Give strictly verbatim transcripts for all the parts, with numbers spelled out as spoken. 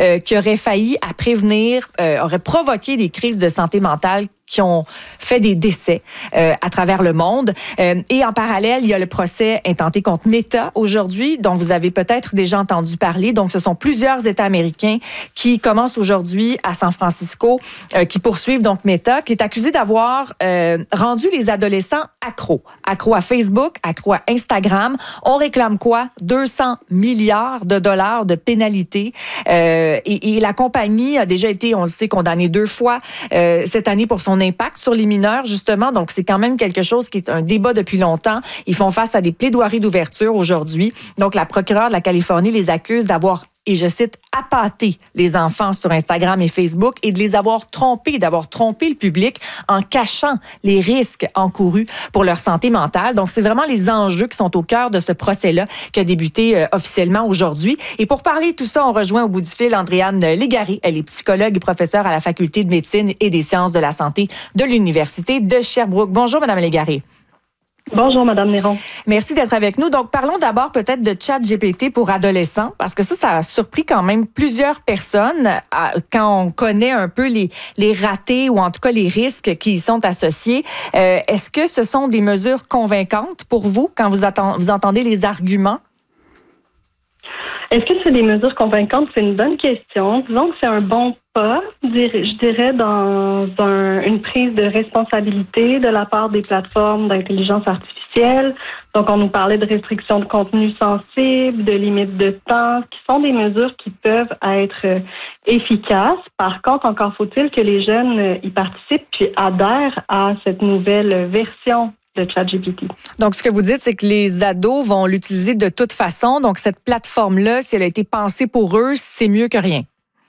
euh, qui auraient failli à prévenir, euh, auraient provoqué des crises de santé mentale qui ont fait des décès euh, à travers le monde. Euh, et en parallèle, il y a le procès intenté contre Meta aujourd'hui, dont vous avez peut-être déjà entendu parler. Donc, ce sont plusieurs États américains qui commencent aujourd'hui à San Francisco, euh, qui poursuivent donc Meta, qui est accusé d'avoir euh, rendu les adolescents accros. Accros à Facebook, accros à Instagram. On réclame quoi? deux cents milliards de dollars de pénalités. Euh, et, et la compagnie a déjà été, on le sait, condamnée deux fois euh, cette année pour son impact sur les mineurs, justement. Donc, c'est quand même quelque chose qui est un débat depuis longtemps. Ils font face à des plaidoiries d'ouverture aujourd'hui. Donc, la procureure de la Californie les accuse d'avoir, et je cite, appâté les enfants sur Instagram et Facebook et de les avoir trompés, d'avoir trompé le public en cachant les risques encourus pour leur santé mentale. Donc, c'est vraiment les enjeux qui sont au cœur de ce procès-là qui a débuté euh, officiellement aujourd'hui. Et pour parler de tout ça, on rejoint au bout du fil Andréane Légaré. Elle est psychologue et professeure à la Faculté de médecine et des sciences de la santé de l'Université de Sherbrooke. Bonjour, Madame Légaré. Bonjour, Madame Néron. Merci d'être avec nous. Donc, parlons d'abord peut-être de ChatGPT pour adolescents, parce que ça, ça a surpris quand même plusieurs personnes à, quand on connaît un peu les, les ratés ou en tout cas les risques qui y sont associés. Euh, est-ce que ce sont des mesures convaincantes pour vous quand vous, attend, vous entendez les arguments? Est-ce que c'est des mesures convaincantes? C'est une bonne question. Disons que c'est un bon pas, je dirais, dans un, une prise de responsabilité de la part des plateformes d'intelligence artificielle. Donc, on nous parlait de restrictions de contenu sensible, de limites de temps, qui sont des mesures qui peuvent être efficaces. Par contre, encore faut-il que les jeunes y participent puis adhèrent à cette nouvelle version de ChatGPT. Donc, ce que vous dites, c'est que les ados vont l'utiliser de toute façon. Donc, cette plateforme-là, si elle a été pensée pour eux, c'est mieux que rien.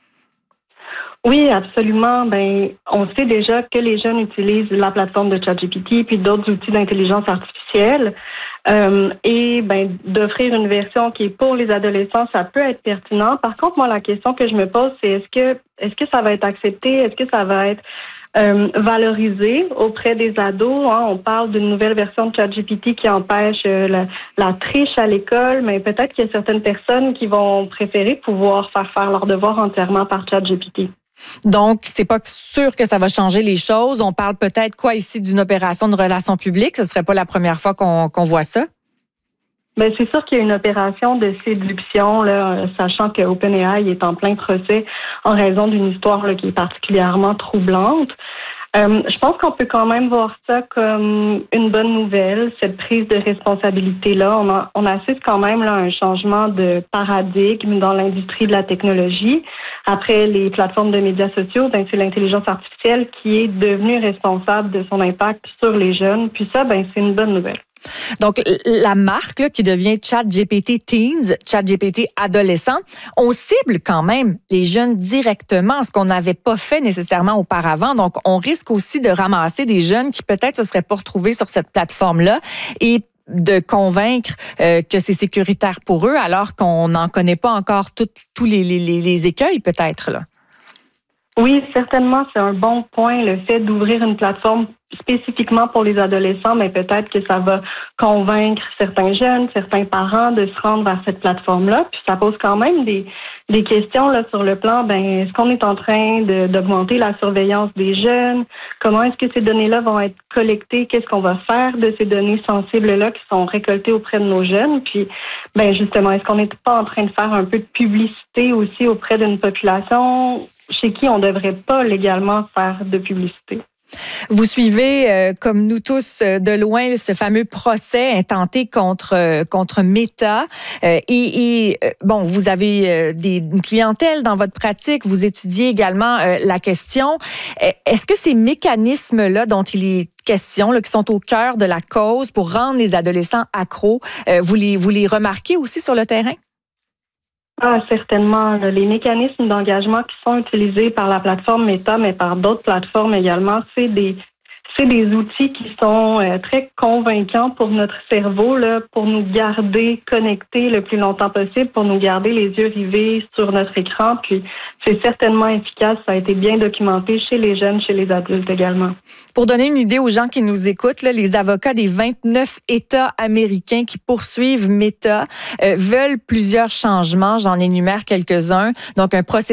Oui, absolument. Ben, on sait déjà que les jeunes utilisent la plateforme de ChatGPT puis d'autres outils d'intelligence artificielle. Euh, et ben, d'offrir une version qui est pour les adolescents, ça peut être pertinent. Par contre, moi, la question que je me pose, c'est est-ce que est-ce que ça va être accepté? Est-ce que ça va être euh, valorisé auprès des ados? Hein? On parle d'une nouvelle version de ChatGPT qui empêche euh, la, la triche à l'école, mais peut-être qu'il y a certaines personnes qui vont préférer pouvoir faire faire leurs devoirs entièrement par ChatGPT. Donc, c'est pas sûr que ça va changer les choses. On parle peut-être quoi ici d'une opération de relations publiques. Ce serait pas la première fois qu'on, qu'on voit ça. Ben c'est sûr qu'il y a une opération de séduction, là, sachant que OpenAI est en plein procès en raison d'une histoire là, qui est particulièrement troublante. Euh, je pense qu'on peut quand même voir ça comme une bonne nouvelle, cette prise de responsabilité-là. On, a, on assiste quand même là, à un changement de paradigme dans l'industrie de la technologie. Après les plateformes de médias sociaux, ben, c'est l'intelligence artificielle qui est devenue responsable de son impact sur les jeunes. Puis ça, ben, c'est une bonne nouvelle. Donc, la marque là, qui devient ChatGPT Teens, ChatGPT adolescent, on cible quand même les jeunes directement, ce qu'on n'avait pas fait nécessairement auparavant. Donc, on risque aussi de ramasser des jeunes qui peut-être se seraient pas retrouvés sur cette plateforme-là et de convaincre euh, que c'est sécuritaire pour eux, alors qu'on n'en connaît pas encore tous les, les, les écueils peut-être, là. Oui, certainement, c'est un bon point, le fait d'ouvrir une plateforme spécifiquement pour les adolescents, mais peut-être que ça va convaincre certains jeunes, certains parents de se rendre vers cette plateforme-là. Puis ça pose quand même des, des questions là sur le plan, ben est-ce qu'on est en train de, d'augmenter la surveillance des jeunes? Comment est-ce que ces données-là vont être collectées? Qu'est-ce qu'on va faire de ces données sensibles-là qui sont récoltées auprès de nos jeunes? Puis, ben justement, est-ce qu'on n'est pas en train de faire un peu de publicité aussi auprès d'une population chez qui on ne devrait pas légalement faire de publicité? Vous suivez, euh, comme nous tous, euh, de loin ce fameux procès intenté contre euh, contre Meta. Euh, et, et euh, bon, vous avez euh, des, une clientèle dans votre pratique. Vous étudiez également euh, la question. Est-ce que ces mécanismes-là dont il est question, là, qui sont au cœur de la cause pour rendre les adolescents accros, euh, vous les vous les remarquez aussi sur le terrain? Ah, certainement. Les mécanismes d'engagement qui sont utilisés par la plateforme Meta, mais par d'autres plateformes également, c'est des c'est des outils qui sont euh, très convaincants pour notre cerveau, là, pour nous garder connectés le plus longtemps possible, pour nous garder les yeux rivés sur notre écran. Puis c'est certainement efficace. Ça a été bien documenté chez les jeunes, chez les adultes également. Pour donner une idée aux gens qui nous écoutent, là, les avocats des vingt-neuf États américains qui poursuivent Meta euh, veulent plusieurs changements. J'en énumère quelques-uns. Donc, un processus